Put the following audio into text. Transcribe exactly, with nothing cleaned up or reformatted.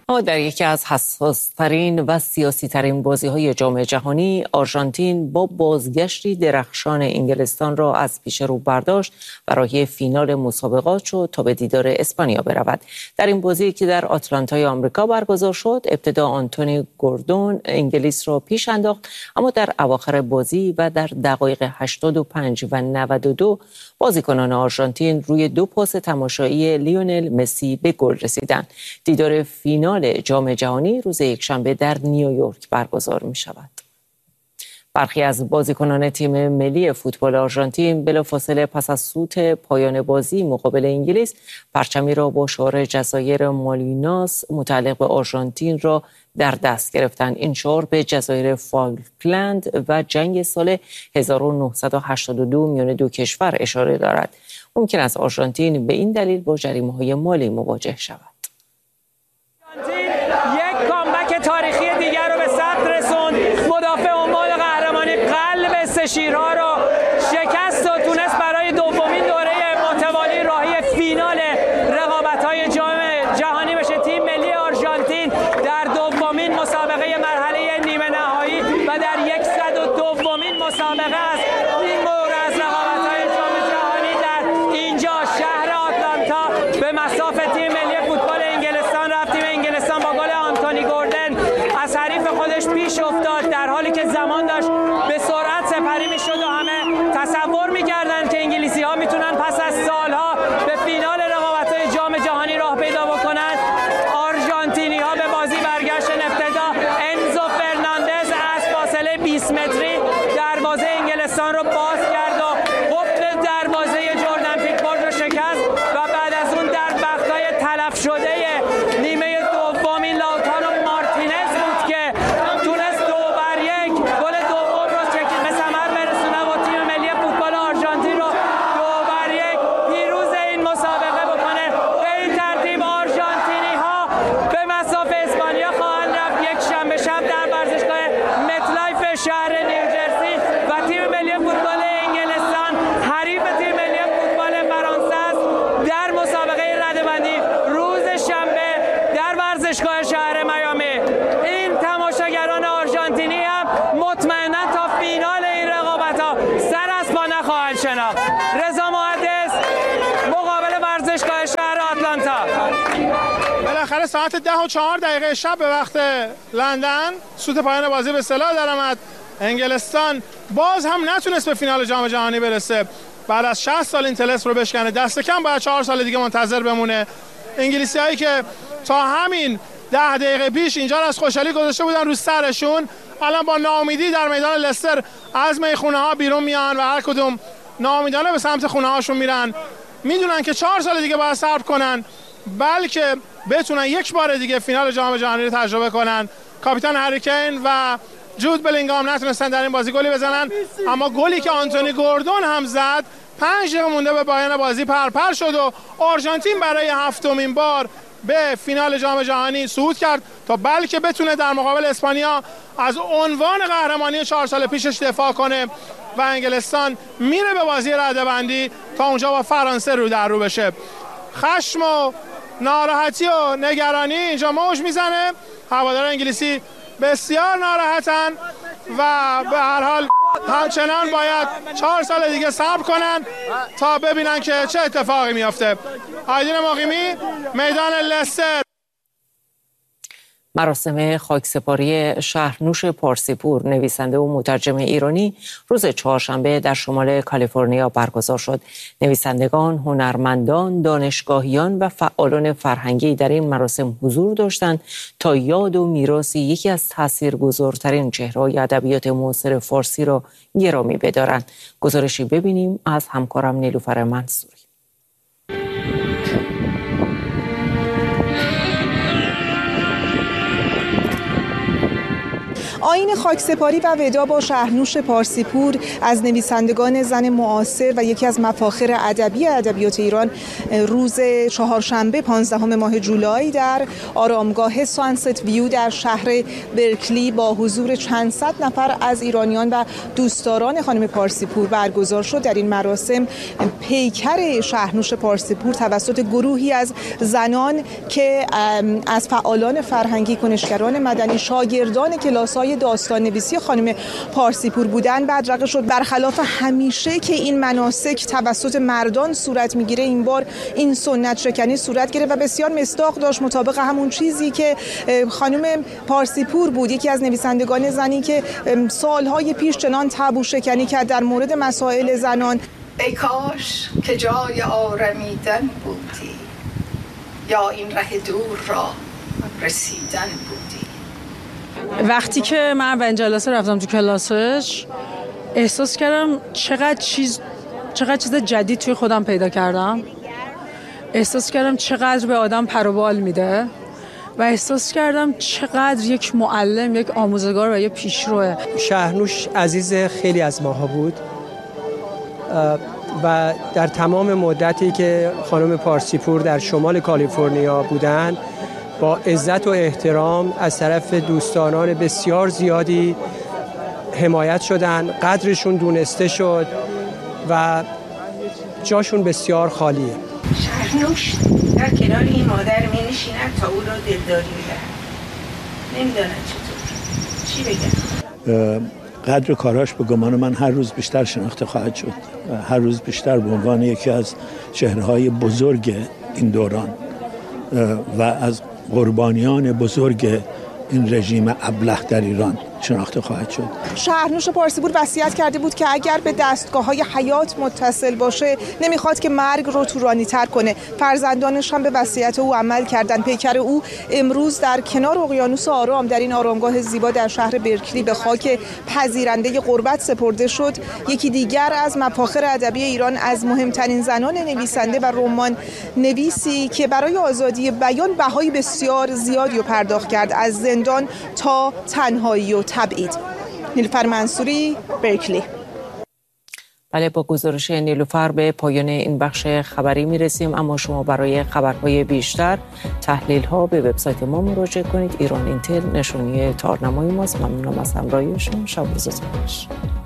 اما در یکی از حساس‌ترین و سیاسی‌ترین بازی‌های جام جهانی، آرژانتین با بازگشتی درخشان انگلستان را از پیش رو برداشت و راهی فینال مسابقات شد تا به دیدار اسپانیا برود. در این بازی که در آتلانتای آمریکا برگزار شد، ابتدا آنتونی گوردون انگلیس را پیش انداخت، اما در اواخر بازی و در دقایق هشتاد و پنج و نود و دو بازیکنان آرژانتین روی دو پاس تماشایی لیونل مسی به گل رسیدند. دیدار فینال جام جهانی روز یکشنبه در نیویورک برگزار می شود. برخی از بازیکنان تیم ملی فوتبال آرژانتین بلافاصله پس از سوت پایان بازی مقابل انگلیس پرچمی را با شعار جزایر مالویناس متعلق به آرژانتین را در دست گرفتند. این شعار به جزایر فالکلند و جنگ سال هزار و نهصد و هشتاد و دو میان دو کشور اشاره دارد. ممکن است آرژانتین به این دلیل با جریمه‌های مالی مواجه شود. یک کامبک تاریخی دیگر رو به صدر رسوند. مدافع عنوان قهرمانی قلب سه شیرها را شکست و تونست برای دومین دوره متوالی راهی فینال رقابت‌های جام جهانی بشه. تیم ملی آرژانتین در دومین مسابقه مرحله نیمه نهایی و در صد و دومین مسابقه است این مورد از رقابت‌های جام جهانی در اینجا شهر آتلانتا به مصاف تیم ملی فوتبال انگلستان رفت. تیم انگلستان با گل آنتونی گوردن از حریف خودش پیش افتاد در حالی که زمان داشت به سرعت سپری میشد و همه تصور میکردند که انگلیسی‌ها میتونن پس از سالها به فینال رقابت‌های جام جهانی راه پیدا بکنند. آرژانتینی‌ها به بازی برگشتن. ابتدا انزو فرناندز از فاصله بیست متری دروازه انگلستان رو باز کرد و قفل دروازه جردن پیکفورد رو شکست و بعد از اون در وقت‌های تلف شده نیمه دومین لاوتارو مارتینز بود که تونست دو بر یک گل دوم رو به ثمر برسونه و تیم ملی فوتبال آرژانتین رو دو بر یک پیروز این مسابقه بکنه. به این ترتیب آرژانتینی‌ها به مصاف اسپانیا خواهند رفت یک شنبه شب در ورزشگاه متلایف شهر نیوجرسی و تیم ملی فوتبال انگلستان حریف تیم ملی فوتبال فرانسه است در مسابقه رده‌بندی روز شنبه در ورزشگاه شهر میامی. این تماشاگران آرژانتینی هم مطمئنا تا فینال این رقابت‌ها سر از پا نخواهند شناخت. رضا محدث، مقابل ورزشگاه شهر آتلانتا. بالاخره ساعت ده و چهار دقیقه شب به وقت لندن سوت پایان بازی به اصطلاح درآمد. انگلستان باز هم نتونست به فینال جام جهانی برسه. بعد از شصت سال این طلسم رو بشکنه. دست کم باید چهار سال دیگه منتظر بمونه. انگلیسی‌هایی که تا همین ده دقیقه پیش اینجا از خوشحالی گذاشته بودن رو سرشون، الان با ناامیدی در میدان لستر از میخونه ها بیرون میان و هر کدوم ناامیدانه به سمت خونه هاشون میرن. میدونن که چهار سال دیگه باید صبر کنن بلکه بتونن یک بار دیگه فینال جام جهانی رو تجربه کنن. کاپیتان هری کین و جود بلینگام نتونستن در این بازی گلی بزنن، اما گلی که آنتونی گوردون هم زد پنج دقیقه مونده به پایان بازی پرپر شد و آرژانتین برای هفتمین بار به فینال جام جهانی صعود کرد تا بلکه بتونه در مقابل اسپانیا از عنوان قهرمانی چهار سال پیشش دفاع کنه و انگلستان میره به بازی رده‌بندی تا اونجا با فرانسه رو در رو بشه. خشم و ناراحتی و نگرانی اینجا موج میزنه. هواداران انگلیسی بسیار ناراحتن و به هر حال همچنان باید چهار سال دیگه صبر کنن تا ببینن که چه اتفاقی میافته. آیدین مقیمی، میدان لستر. مراسم خاکسپاری شهرنوش پارسیپور نویسنده و مترجم ایرانی روز چهارشنبه در شمال کالیفرنیا برگزار شد. نویسندگان، هنرمندان، دانشگاهیان و فعالان فرهنگی در این مراسم حضور داشتند تا یاد و میراث یکی از تاثیرگذارترین چهره‌های ادبیات معاصر فارسی را گرامی بدارند. گزارشی ببینیم از همکارم نیلوفر منصوری. آین آیین خاکسپاری و ودا با شهرنوش پارسیپور از نویسندگان زن معاصر و یکی از مفاخر ادبی ادبیات ایران روز چهارشنبه پانزدهم ماه جولای در آرامگاه سانست ویو در شهر برکلی با حضور چند صد نفر از ایرانیان و دوستداران خانم پارسیپور برگزار شد. در این مراسم پیکر شهرنوش پارسیپور توسط گروهی از زنان که از فعالان فرهنگی، کنشگران مدنی، شاگردان کلاس‌های داستان نویسی خانم پارسیپور بودند بدرقه شد. برخلاف همیشه که این مناسک توسط مردان صورت میگیره، این بار این سنت شکنی صورت گرفت و بسیار مصداق داشت مطابق همون چیزی که خانم پارسیپور بود، یکی از نویسندگان زنی که سالهای پیش چنان تابو شکنی کرد در مورد مسائل زنان. ای کاش که جای آرمیدن بودی، یا این ره دور را رسیدن بودی. وقتی که من اولین جلسه رفتم تو کلاسش احساس کردم چقدر چیز چقدر چیز جدید توی خودم پیدا کردم. احساس کردم چقدر به آدم پر و بال میده و احساس کردم چقدر یک معلم، یک آموزگار و یک پیشروه. شهرنوش عزیز خیلی از ماها بود و در تمام مدتی که خانم پارسیپور در شمال کالیفرنیا بودند با عزت و احترام از طرف دوستانان بسیار زیادی حمایت شدن، قدرشون دونسته شد و جاشون بسیار خالیه. شهرنوش در کنار این مادر می نشیند تا او را دلداری می‌دهد. نمی‌داند چطور چی بگم. قدر کاراش به گمان من هر روز بیشتر شناخته خواهد شد، هر روز بیشتر به عنوان یکی از چهره‌های بزرگ این دوران و از قربانیان بزرگ این رژیم ابله در ایران شناخته خواهد شد. شهرنوش پارسیپور وصیت کرده بود که اگر به دستگاه‌های حیات متصل باشه نمیخواد که مرگ رو طولانی‌تر کنه. فرزندانش هم به وصیت او عمل کردن. پیکر او امروز در کنار اقیانوس آرام در این آرامگاه زیبا در شهر برکلی به خاک پذیرنده غربت سپرده شد. یکی دیگر از مفاخر ادبی ایران، از مهمترین زنان نویسنده و رمان نویسی که برای آزادی بیان بهای بسیار زیادی رو پرداخت کرد، از زندان تا تنهایی و تبعید. نیلوفر منصوری، برکلی. بله، با گزارش نیلوفر به پایان این بخش خبری میرسیم، اما شما برای خبرهای بیشتر، تحلیل ها به وبسایت ما مراجعه کنید. ایران اینتل نشونی تارنمای ماست. ممنونم از همراهیشون. شب روزتون خوش.